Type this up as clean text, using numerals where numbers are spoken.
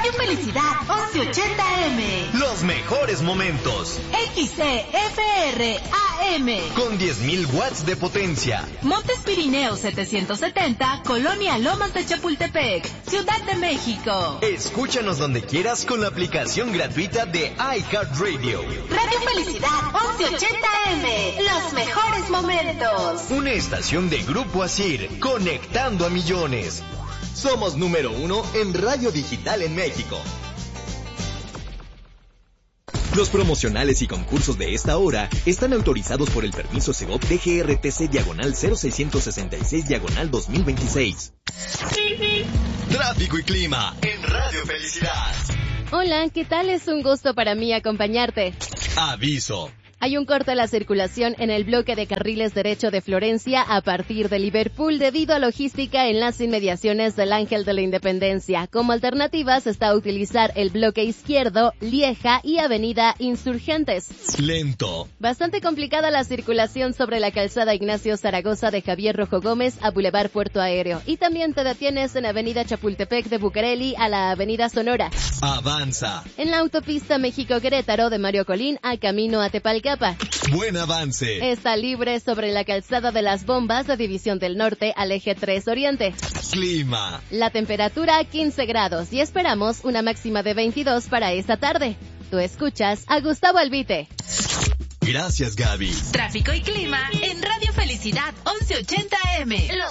Radio Felicidad 1180M. Los mejores momentos. XCFR AM. Con 10.000 watts de potencia. Montes Pirineos 770, Colonia Lomas de Chapultepec, Ciudad de México. Escúchanos donde quieras con la aplicación gratuita de iHeartRadio. Radio Felicidad 1180M. Los mejores momentos. Una estación de Grupo Asir, conectando a millones. Somos número 1 en radio digital en México. Los promocionales y concursos de esta hora están autorizados por el permiso Segov DGRTC/0666/2026. Tráfico y clima en Radio Felicidad. Hola, ¿qué tal? Es un gusto para mí acompañarte. Aviso. Hay un corte a la circulación en el bloque de carriles derecho de Florencia a partir de Liverpool debido a logística en las inmediaciones del Ángel de la Independencia. Como alternativas está utilizar el bloque izquierdo, Lieja y Avenida Insurgentes. Lento. Bastante complicada la circulación sobre la calzada Ignacio Zaragoza de Javier Rojo Gómez a Boulevard Puerto Aéreo. Y también te detienes en Avenida Chapultepec de Bucareli a la Avenida Sonora. Avanza. En la autopista México-Querétaro de Mario Colín a camino a Tepalcapa. Buen avance. Está libre sobre la calzada de las Bombas de División del Norte al eje 3 Oriente. Clima. La temperatura 15 grados y esperamos una máxima de 22 para esta tarde. Tú escuchas a Gustavo Albite. Gracias, Gaby. Tráfico y clima en Radio Felicidad 1180M.